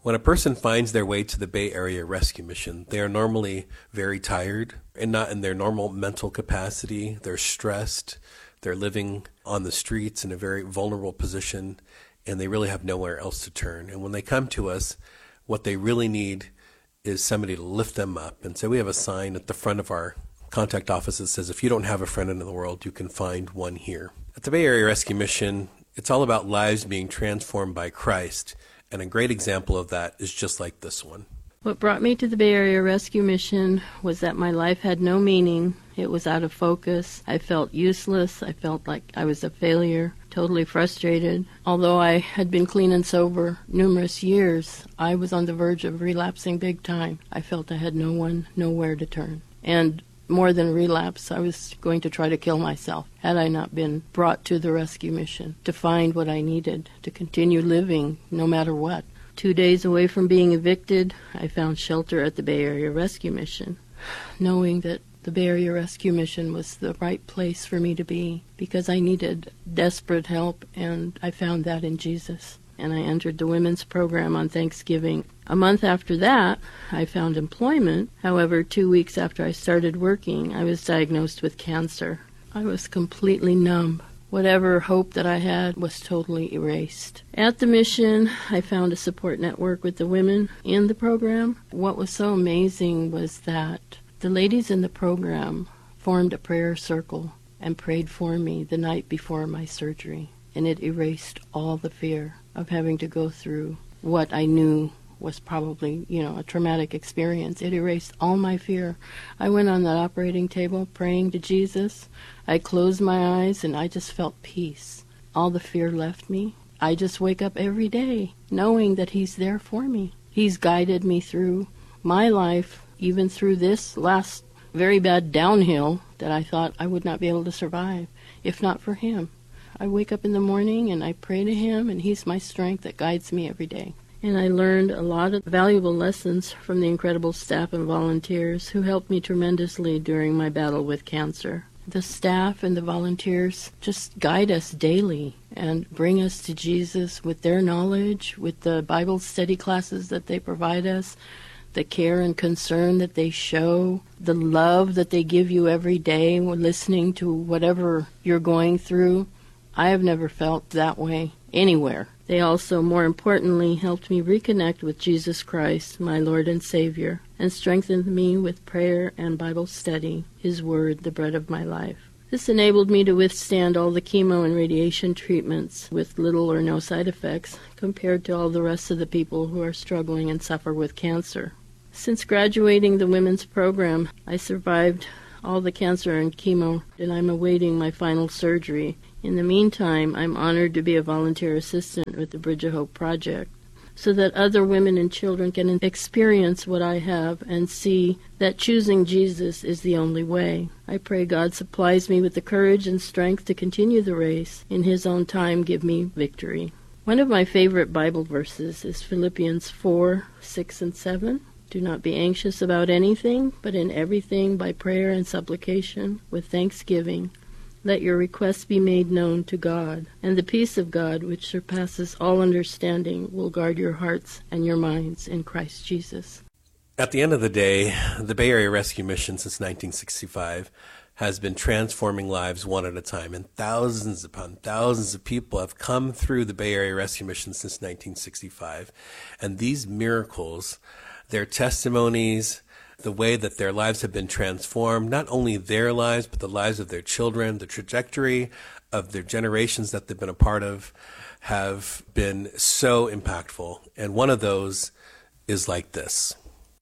When a person finds their way to the Bay Area Rescue Mission, they are normally very tired and not in their normal mental capacity. They're stressed. They're living on the streets in a very vulnerable position, and they really have nowhere else to turn. And when they come to us, what they really need is somebody to lift them up. And so we have a sign at the front of our contact office that says, if you don't have a friend in the world, you can find one here. At the Bay Area Rescue Mission, it's all about lives being transformed by Christ. And a great example of that is just like this one. What brought me to the Bay Area Rescue Mission was that my life had no meaning. It was out of focus. I felt useless. I felt like I was a failure, totally frustrated. Although I had been clean and sober numerous years, I was on the verge of relapsing big time. I felt I had nowhere to turn. And more than relapse, I was going to try to kill myself had I not been brought to the rescue mission to find what I needed to continue living no matter what. 2 days away from being evicted, I found shelter at the Bay Area Rescue Mission, knowing that the Bay Area Rescue Mission was the right place for me to be because I needed desperate help, and I found that in Jesus. And I entered the women's program on Thanksgiving. A month after that, I found employment. However, 2 weeks after I started working, I was diagnosed with cancer. I was completely numb. Whatever hope that I had was totally erased. At the mission, I found a support network with the women in the program. What was so amazing was that the ladies in the program formed a prayer circle and prayed for me the night before my surgery. And it erased all the fear of having to go through what I knew was probably, a traumatic experience. It erased all my fear. I went on that operating table praying to Jesus. I closed my eyes and I just felt peace. All the fear left me. I just wake up every day knowing that He's there for me. He's guided me through my life, even through this last very bad downhill that I thought I would not be able to survive, if not for Him. I wake up in the morning and I pray to Him, and He's my strength that guides me every day. And I learned a lot of valuable lessons from the incredible staff and volunteers who helped me tremendously during my battle with cancer. The staff and the volunteers just guide us daily and bring us to Jesus with their knowledge, with the Bible study classes that they provide us, the care and concern that they show, the love that they give you every day when listening to whatever you're going through. I have never felt that way anywhere. They also, more importantly, helped me reconnect with Jesus Christ, my Lord and Savior, and strengthened me with prayer and Bible study, His Word, the bread of my life. This enabled me to withstand all the chemo and radiation treatments with little or no side effects compared to all the rest of the people who are struggling and suffer with cancer. Since graduating the women's program, I survived all the cancer and chemo, and I'm awaiting my final surgery. In the meantime, I'm honored to be a volunteer assistant with the Bridge of Hope Project so that other women and children can experience what I have and see that choosing Jesus is the only way. I pray God supplies me with the courage and strength to continue the race. In His own time, give me victory. One of my favorite Bible verses is Philippians 4, 6, and 7. Do not be anxious about anything, but in everything by prayer and supplication with thanksgiving. Let your requests be made known to God, and the peace of God, which surpasses all understanding, will guard your hearts and your minds in Christ Jesus. At the end of the day, the Bay Area Rescue Mission since 1965 has been transforming lives one at a time, and thousands upon thousands of people have come through the Bay Area Rescue Mission since 1965. And these miracles, their testimonies, the way that their lives have been transformed, not only their lives, but the lives of their children, the trajectory of their generations that they've been a part of, have been so impactful. And one of those is like this.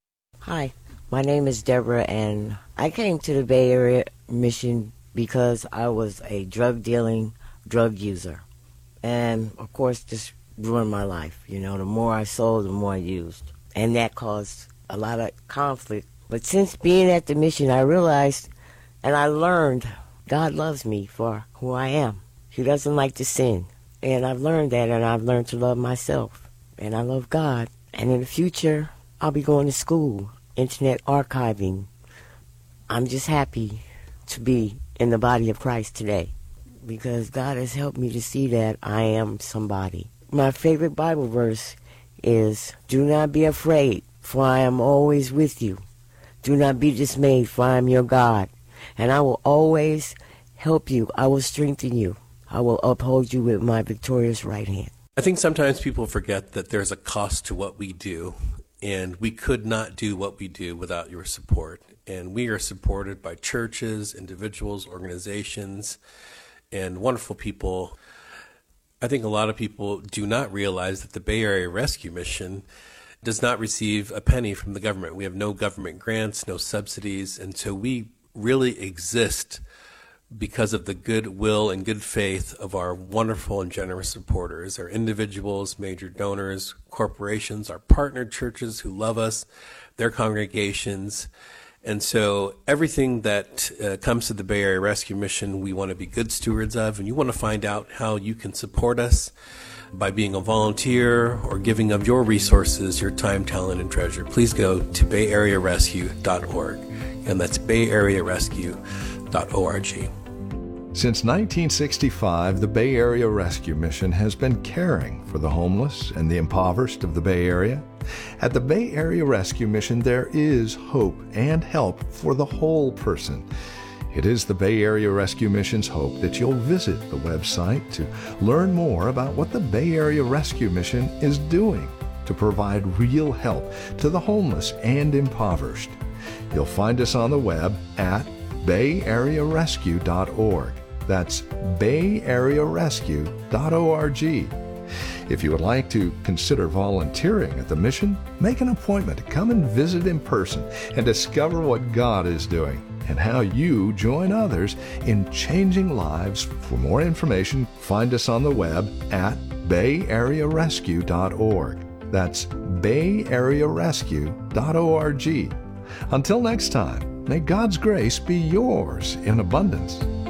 Hi, my name is Deborah, and I came to the Bay Area Mission because I was a drug-dealing drug user. And, of course, this ruined my life. The more I sold, the more I used. And that caused a lot of conflict. But since being at the mission, I realized and I learned God loves me for who I am. He doesn't like to sin. And I've learned that, and I've learned to love myself. And I love God. And in the future, I'll be going to school, internet archiving. I'm just happy to be in the body of Christ today because God has helped me to see that I am somebody. My favorite Bible verse is, do not be afraid, for I am always with you. Do not be dismayed, for I am your God, and I will always help you. I will strengthen you. I will uphold you with my victorious right hand. I think sometimes people forget that there's a cost to what we do, and we could not do what we do without your support. And we are supported by churches, individuals, organizations, and wonderful people. I think a lot of people do not realize that the Bay Area Rescue Mission does not receive a penny from the government. We have no government grants, no subsidies, and so we really exist because of the goodwill and good faith of our wonderful and generous supporters, our individuals, major donors, corporations, our partner churches who love us, their congregations. And so everything that comes to the Bay Area Rescue Mission, we want to be good stewards of, and you want to find out how you can support us by being a volunteer or giving of your resources, your time, talent, and treasure. Please go to bayarearescue.org, and that's bayarearescue.org. Since 1965, the Bay Area Rescue Mission has been caring for the homeless and the impoverished of the Bay Area. At the Bay Area Rescue Mission, there is hope and help for the whole person. It is the Bay Area Rescue Mission's hope that you'll visit the website to learn more about what the Bay Area Rescue Mission is doing to provide real help to the homeless and impoverished. You'll find us on the web at bayarearescue.org. That's bayarearescue.org. If you would like to consider volunteering at the mission, make an appointment to come and visit in person and discover what God is doing and how you join others in changing lives. For more information, find us on the web at bayarearescue.org. That's bayarearescue.org. Until next time, may God's grace be yours in abundance.